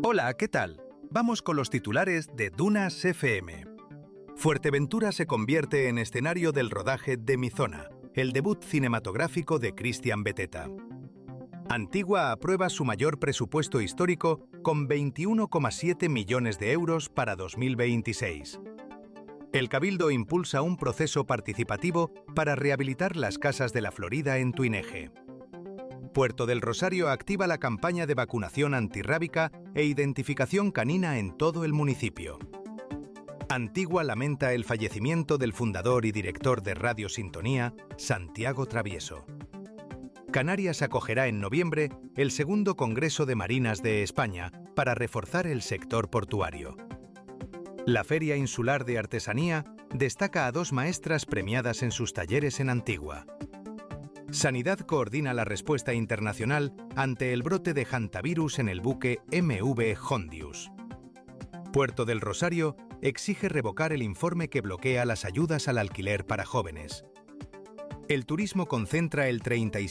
Hola, ¿qué tal? Vamos con los titulares de Dunas FM. Fuerteventura se convierte en escenario del rodaje de Mi Zona, el debut cinematográfico de Cristian Beteta. Antigua aprueba su mayor presupuesto histórico con 21,7 millones de euros para 2026. El Cabildo impulsa un proceso participativo para rehabilitar las casas de la Florida en Tuineje. Puerto del Rosario activa la campaña de vacunación antirrábica e identificación canina en todo el municipio. Antigua lamenta el fallecimiento del fundador y director de Radio Sintonía, Santiago Travieso. Canarias acogerá en noviembre el segundo Congreso de Marinas de España para reforzar el sector portuario. La Feria Insular de Artesanía destaca a 2 maestras premiadas en sus talleres en Antigua. Sanidad coordina la respuesta internacional ante el brote de hantavirus en el buque MV Hondius. Puerto del Rosario exige revocar el informe que bloquea las ayudas al alquiler para jóvenes. El turismo concentra el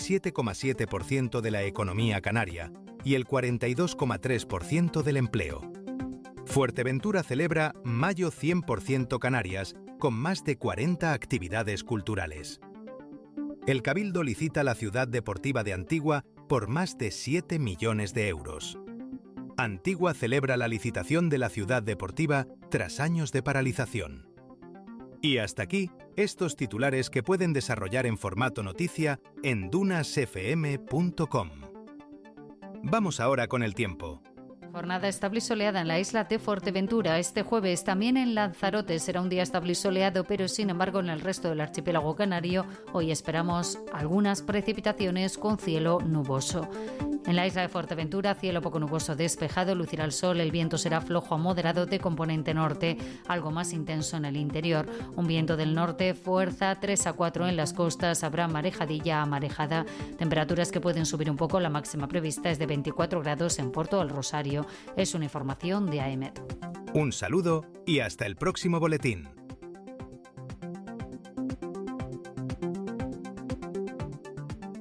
37,7% de la economía canaria y el 42,3% del empleo. Fuerteventura celebra Mayo 100% Canarias con más de 40 actividades culturales. El Cabildo licita la ciudad deportiva de Antigua por más de 7 millones de euros. Antigua celebra la licitación de la ciudad deportiva tras años de paralización. Y hasta aquí, estos titulares que pueden desarrollar en formato noticia en dunasfm.com. Vamos ahora con el tiempo. Jornada estable y soleada en la isla de Fuerteventura. Este jueves también en Lanzarote será un día estable y soleado, pero sin embargo en el resto del archipiélago canario hoy esperamos algunas precipitaciones con cielo nuboso. En la isla de Fuerteventura, cielo poco nuboso despejado, lucirá el sol, el viento será flojo a moderado de componente norte, algo más intenso en el interior. Un viento del norte, fuerza 3 a 4 en las costas, habrá marejadilla a marejada, temperaturas que pueden subir un poco, la máxima prevista es de 24 grados en Puerto del Rosario. Es una información de AEMET. Un saludo y hasta el próximo boletín.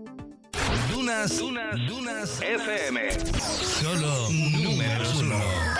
Dunas FM. Solo números 1.